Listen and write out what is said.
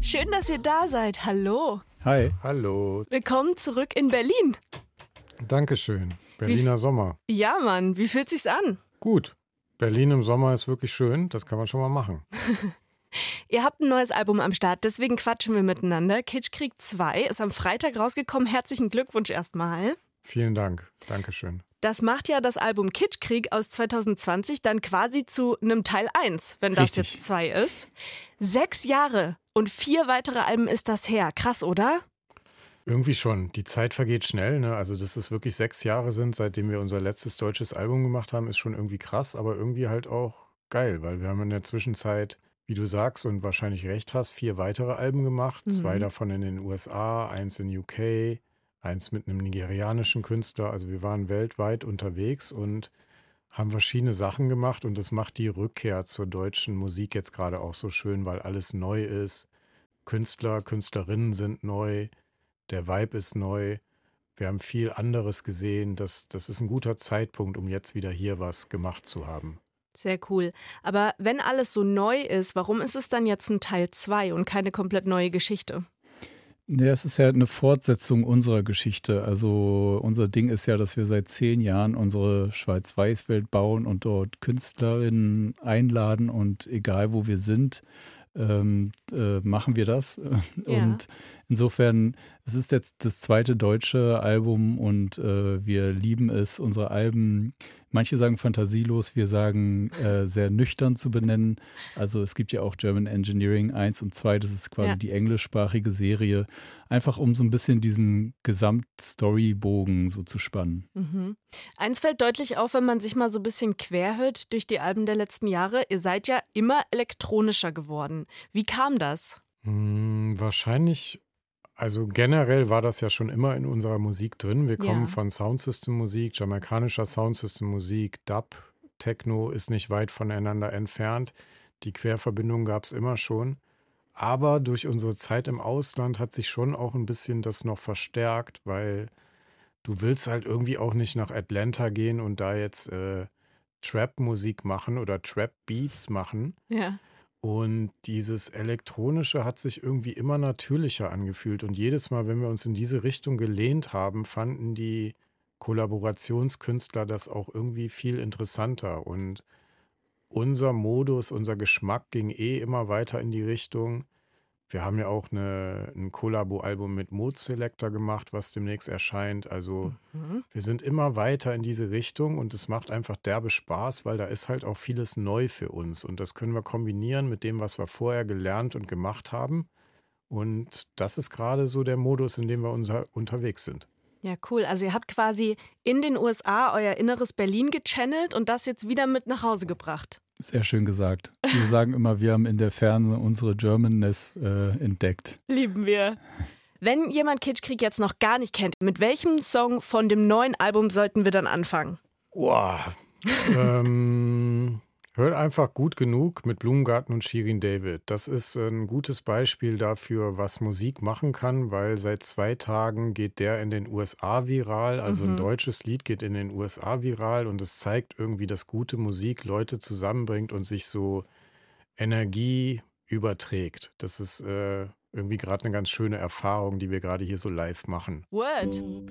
Schön, dass ihr da seid. Hallo. Hi. Hallo. Willkommen zurück in Berlin. Dankeschön. Berliner Sommer. Ja, Mann. Wie fühlt sich's an? Gut. Berlin im Sommer ist wirklich schön. Das kann man schon mal machen. Ihr habt ein neues Album am Start, deswegen quatschen wir miteinander. Kitschkrieg 2 ist am Freitag rausgekommen. Herzlichen Glückwunsch erstmal. Vielen Dank. Dankeschön. Das macht ja das Album Kitschkrieg aus 2020 dann quasi zu einem Teil 1, wenn das Richtig. jetzt 2 ist. 6 Jahre und 4 weitere Alben ist das her. Krass, oder? Irgendwie schon. Die Zeit vergeht schnell, ne? Also, dass es wirklich 6 Jahre sind, seitdem wir unser letztes deutsches Album gemacht haben, ist schon irgendwie krass, aber irgendwie halt auch geil, weil wir haben in der Zwischenzeit, wie du sagst und wahrscheinlich recht hast, 4 weitere Alben gemacht. 2 davon in den USA, 1 in UK, 1 mit einem nigerianischen Künstler. Also wir waren weltweit unterwegs und haben verschiedene Sachen gemacht und das macht die Rückkehr zur deutschen Musik jetzt gerade auch so schön, weil alles neu ist. Künstler, Künstlerinnen sind neu, der Vibe ist neu. Wir haben viel anderes gesehen. Das ist ein guter Zeitpunkt, um jetzt wieder hier was gemacht zu haben. Sehr cool. Aber wenn alles so neu ist, warum ist es dann jetzt ein Teil 2 und keine komplett neue Geschichte? Ja, es ist ja eine Fortsetzung unserer Geschichte. Also unser Ding ist ja, dass wir seit 10 Jahren unsere Schwarz-Weiß-Welt bauen und dort Künstlerinnen einladen und egal wo wir sind, machen wir das. Und insofern, es ist jetzt das zweite deutsche Album und wir lieben es, unsere Alben, manche sagen fantasielos, wir sagen sehr nüchtern zu benennen. Also es gibt ja auch German Engineering 1 und 2, das ist quasi die englischsprachige Serie, einfach um so ein bisschen diesen Gesamtstorybogen so zu spannen. Mhm. Eins fällt deutlich auf, wenn man sich mal so ein bisschen querhört durch die Alben der letzten Jahre. Ihr seid ja immer elektronischer geworden. Wie kam das? Wahrscheinlich, also generell war das ja schon immer in unserer Musik drin. Wir kommen von Soundsystem-Musik, jamaikanischer Soundsystem-Musik, Dub, Techno ist nicht weit voneinander entfernt. Die Querverbindung gab es immer schon. Aber durch unsere Zeit im Ausland hat sich schon auch ein bisschen das noch verstärkt, weil du willst halt irgendwie auch nicht nach Atlanta gehen und da jetzt Trap-Musik machen oder Trap-Beats machen. Ja. Und dieses Elektronische hat sich irgendwie immer natürlicher angefühlt. Und jedes Mal, wenn wir uns in diese Richtung gelehnt haben, fanden die Kollaborationskünstler das auch irgendwie viel interessanter. Und unser Modus, unser Geschmack ging immer weiter in die Richtung. Wir haben ja auch ein Kollabo-Album mit Mode Selector gemacht, was demnächst erscheint. Also wir sind immer weiter in diese Richtung und es macht einfach derbe Spaß, weil da ist halt auch vieles neu für uns. Und das können wir kombinieren mit dem, was wir vorher gelernt und gemacht haben. Und das ist gerade so der Modus, in dem wir unterwegs sind. Ja, cool. Also ihr habt quasi in den USA euer inneres Berlin gechannelt und das jetzt wieder mit nach Hause gebracht. Sehr schön gesagt. Wir sagen immer, wir haben in der Ferne unsere Germanness entdeckt. Lieben wir. Wenn jemand Kitschkrieg jetzt noch gar nicht kennt, mit welchem Song von dem neuen Album sollten wir dann anfangen? Wow. Hört einfach gut genug mit Blumengarten und Shirin David. Das ist ein gutes Beispiel dafür, was Musik machen kann, weil seit 2 Tagen geht der in den USA viral. Also ein deutsches Lied geht in den USA viral und es zeigt irgendwie, dass gute Musik Leute zusammenbringt und sich so Energie überträgt. Das ist irgendwie gerade eine ganz schöne Erfahrung, die wir gerade hier so live machen. Word.